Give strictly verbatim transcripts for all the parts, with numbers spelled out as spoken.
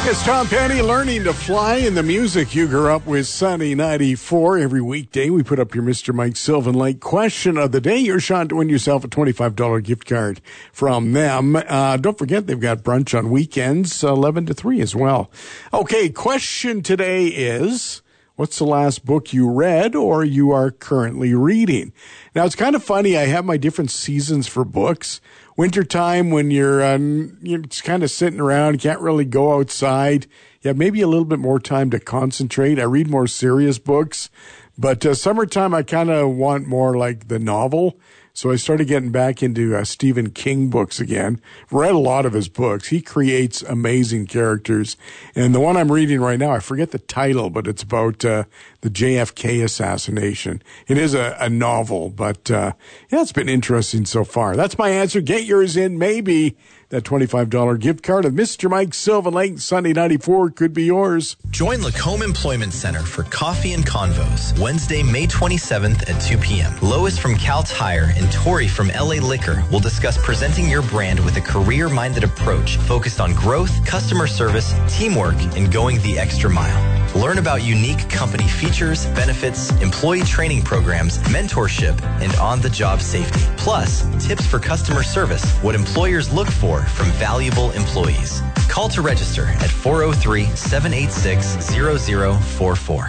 It's Tom Petty, Learning to Fly, and the music you grew up with. Sunny ninety-four. Every weekday, we put up your Mister Mike Sylvan Lake question of the day. Your shot to win yourself a twenty-five dollars gift card from them. Uh, don't forget, they've got brunch on weekends, eleven to three as well. Okay, question today is, what's the last book you read or you are currently reading? Now, it's kind of funny. I have my different seasons for books. Wintertime, when you're, uh, you're just kind of sitting around, you can't really go outside. You have maybe a little bit more time to concentrate. I read more serious books. But uh, summertime, I kind of want more like the novel. So I started getting back into uh, Stephen King books again. Read a lot of his books. He creates amazing characters. And the one I'm reading right now, I forget the title, but it's about uh, the J F K assassination. It is a, a novel, but uh, yeah, it's been interesting so far. That's my answer. Get yours in. Maybe that twenty-five dollars gift card of Mister Mike Sylvan Lake, Sunday ninety-four, could be yours. Join Lacombe Employment Center for Coffee and Convos, Wednesday, May twenty-seventh at two p.m. Lois from Cal Tire and Tori from L A Liquor will discuss presenting your brand with a career-minded approach focused on growth, customer service, teamwork, and going the extra mile. Learn about unique company features, benefits, employee training programs, mentorship, and on-the-job safety. Plus, tips for customer service, what employers look for from valuable employees. Call to register at four oh three, seven eight six, zero zero four four.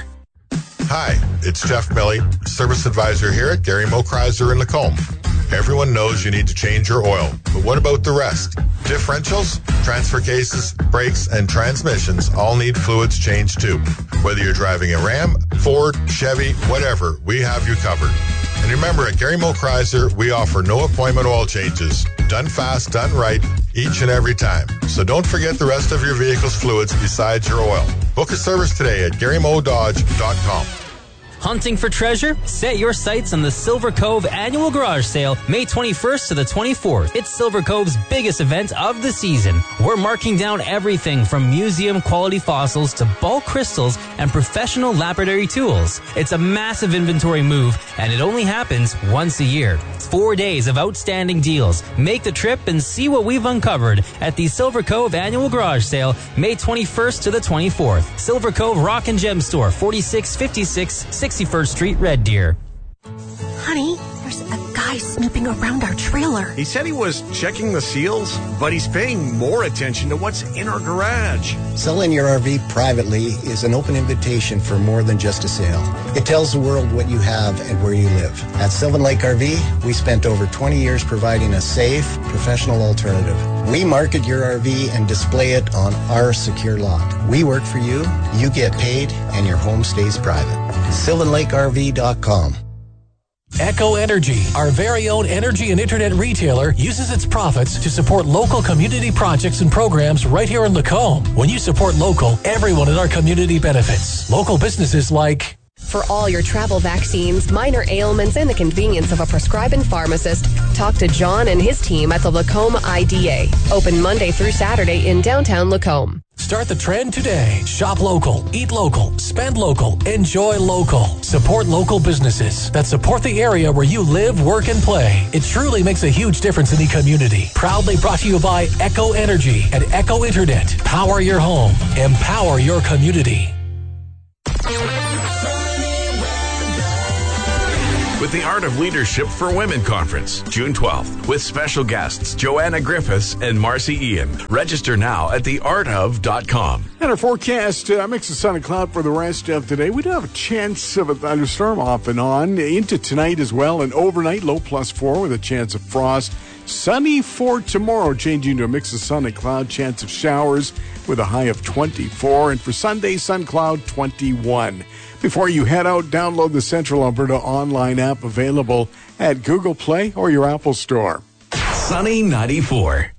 Hi, it's Jeff Milley, Service Advisor here at Gary Mo Chrysler in Lacombe. Everyone knows you need to change your oil, but what about the rest? Differentials, transfer cases, brakes, and transmissions all need fluids changed too. Whether you're driving a Ram, Ford, Chevy, whatever, we have you covered. And remember, at Gary Mo Chrysler, we offer no appointment oil changes. Done fast, done right, each and every time. So don't forget the rest of your vehicle's fluids besides your oil. Book a service today at Gary Mo Dodge dot com. Hunting for treasure? Set your sights on the Silver Cove Annual Garage Sale, May twenty-first to the twenty-fourth. It's Silver Cove's biggest event of the season. We're marking down everything from museum-quality fossils to bulk crystals and professional lapidary tools. It's a massive inventory move, and it only happens once a year. Four days of outstanding deals. Make the trip and see what we've uncovered at the Silver Cove Annual Garage Sale, May twenty-first to the twenty-fourth. Silver Cove Rock and Gem Store, forty-six fifty-six sixty-first Street, Red Deer. Honey, there's a guy snooping around our trailer. He said he was checking the seals, but he's paying more attention to what's in our garage. Selling your R V privately is an open invitation for more than just a sale. It tells the world what you have and where you live. At Sylvan Lake R V, we spent over twenty years providing a safe, professional alternative. We market your R V and display it on our secure lot. We work for you, you get paid, and your home stays private. Sylvan Lake R V dot com. Echo Energy, our very own energy and internet retailer, uses its profits to support local community projects and programs right here in Lacombe. When you support local, everyone in our community benefits. Local businesses like... For all your travel vaccines, minor ailments, and the convenience of a prescribing pharmacist, talk to John and his team at the Lacombe I D A. Open Monday through Saturday in downtown Lacombe. Start the trend today. Shop local, eat local, spend local, enjoy local. Support local businesses that support the area where you live, work, and play. It truly makes a huge difference in the community. Proudly brought to you by Echo Energy and Echo Internet. Power your home. Empower your community. With the Art of Leadership for Women Conference, June twelfth, with special guests Joanna Griffiths and Marcy Ian. Register now at the art of dot com. And our forecast, uh, mix of sun and cloud for the rest of today. We do have a chance of a thunderstorm off and on into tonight as well. And overnight, low plus four with a chance of frost. Sunny for tomorrow, changing to a mix of sun and cloud, chance of showers with a high of twenty-four. And for Sunday, sun cloud twenty-one. Before you head out, download the Central Alberta online app available at Google Play or your Apple Store. Sunny ninety-four.